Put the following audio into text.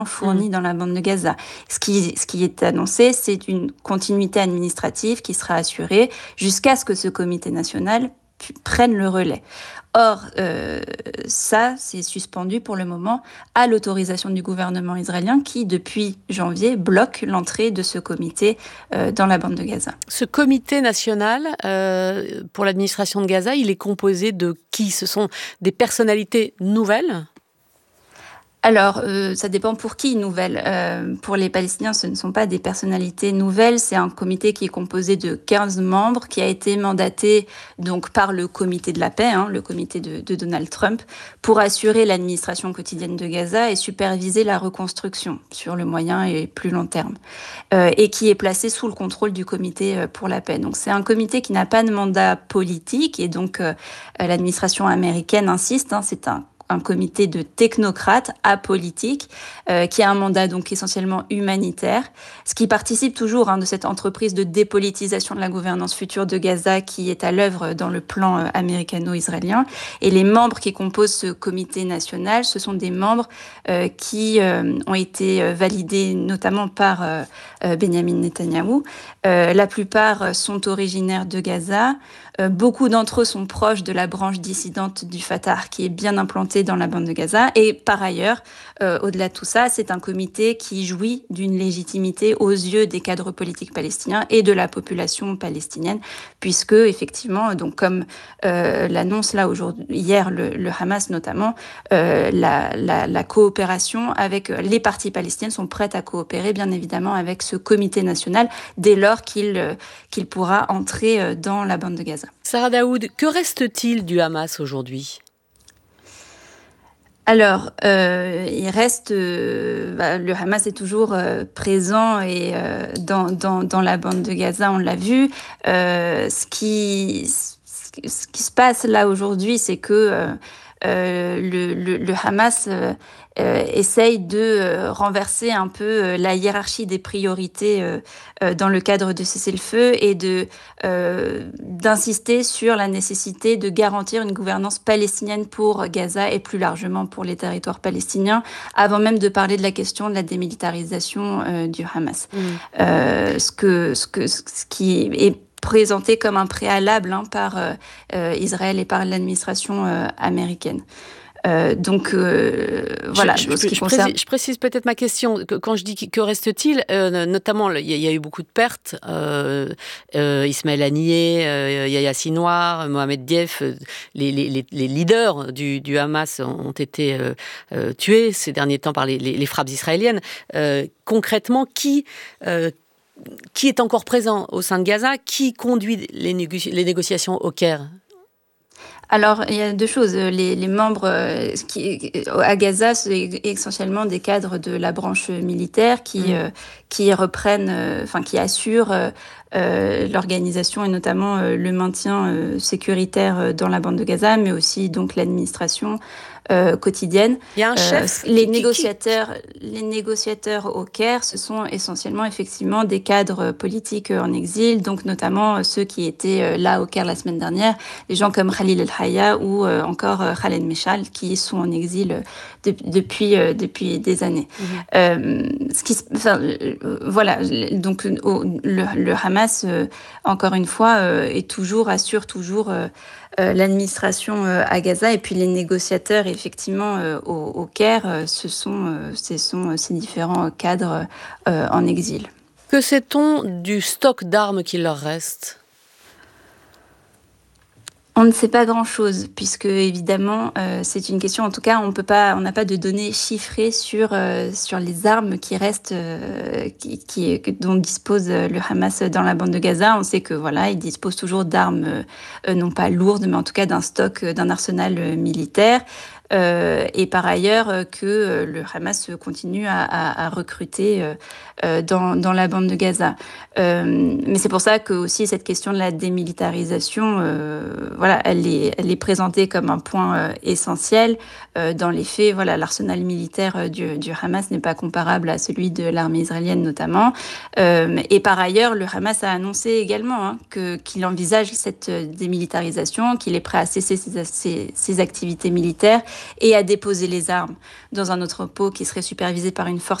fournis dans la bande de Gaza. Ce qui est annoncé, c'est une continuité administrative qui sera assurée jusqu'à ce que ce comité national prenne le relais. Or, ça, c'est suspendu pour le moment à l'autorisation du gouvernement israélien qui, depuis janvier, bloque l'entrée de ce comité dans la bande de Gaza. Ce comité national pour l'administration de Gaza, il est composé de qui ? Ce sont des personnalités nouvelles ? Alors, ça dépend pour qui nouvelle. Pour les Palestiniens, ce ne sont pas des personnalités nouvelles. C'est un comité qui est composé de 15 membres, qui a été mandaté donc par le comité de la paix, le comité de Donald Trump, pour assurer l'administration quotidienne de Gaza et superviser la reconstruction sur le moyen et plus long terme. Et qui est placé sous le contrôle du comité pour la paix. Donc, c'est un comité qui n'a pas de mandat politique et donc l'administration américaine insiste, c'est un comité de technocrates apolitiques qui a un mandat donc essentiellement humanitaire, ce qui participe toujours de cette entreprise de dépolitisation de la gouvernance future de Gaza qui est à l'œuvre dans le plan américano-israélien. Et les membres qui composent ce comité national, ce sont des membres qui ont été validés notamment par Benjamin Netanyahou. La plupart sont originaires de Gaza. Beaucoup d'entre eux sont proches de la branche dissidente du Fatah qui est bien implantée dans la bande de Gaza. Et par ailleurs, au-delà de tout ça, c'est un comité qui jouit d'une légitimité aux yeux des cadres politiques palestiniens et de la population palestinienne, puisque effectivement, donc comme l'annonce là aujourd'hui, hier le Hamas notamment, la coopération avec les parties palestiniennes sont prêtes à coopérer bien évidemment avec ce comité national dès lors qu'il pourra entrer dans la bande de Gaza. Sarah Daoud, que reste-t-il du Hamas aujourd'hui ? Alors, il reste, le Hamas est toujours présent et dans la bande de Gaza, on l'a vu. Ce qui se passe là aujourd'hui, c'est que le Hamas essaye de renverser un peu la hiérarchie des priorités dans le cadre de cessez-le-feu et d'insister sur la nécessité de garantir une gouvernance palestinienne pour Gaza et plus largement pour les territoires palestiniens, avant même de parler de la question de la démilitarisation du Hamas. Ce qui est présenté comme un préalable par Israël et par l'administration américaine. Voilà. Je précise peut-être ma question. Quand je dis que reste-t-il, notamment, il y a eu beaucoup de pertes. Ismaël Haniyeh, Yahya Sinwar, Mohamed Dief, les leaders du Hamas ont été tués ces derniers temps par les frappes israéliennes. Concrètement, qui est encore présent au sein de Gaza ? Qui conduit les négociations au Caire ? Alors, il y a deux choses. Les membres à Gaza, c'est essentiellement des cadres de la branche militaire qui reprennent, qui assurent l'organisation et notamment le maintien sécuritaire dans la bande de Gaza, mais aussi donc l'administration quotidienne. Il y a un chef. Les négociateurs au Caire, ce sont essentiellement effectivement des cadres politiques en exil, donc notamment ceux qui étaient là au Caire la semaine dernière, des gens comme Khalil El-Hayya ou encore Khaled Meshal qui sont en exil depuis des années. Voilà, donc le Hamas, encore une fois, assure toujours l'administration à Gaza et puis les négociateurs effectivement au Caire, ce sont ces différents cadres en exil. Que sait-on du stock d'armes qu'il leur reste ? On ne sait pas grand-chose, puisque évidemment, c'est une question. En tout cas, on n'a pas de données chiffrées sur les armes qui restent, dont dispose le Hamas dans la bande de Gaza. On sait que il dispose toujours d'armes, non pas lourdes, mais en tout cas d'un stock, d'un arsenal militaire. Et par ailleurs que le Hamas continue à recruter dans la bande de Gaza. Mais c'est pour ça que aussi cette question de la démilitarisation, elle est présentée comme un point essentiel. Dans les faits, l'arsenal militaire du Hamas n'est pas comparable à celui de l'armée israélienne notamment. Et par ailleurs, le Hamas a annoncé également qu'il envisage cette démilitarisation, qu'il est prêt à cesser ses activités militaires et à déposer les armes dans un entrepôt qui serait supervisé par une force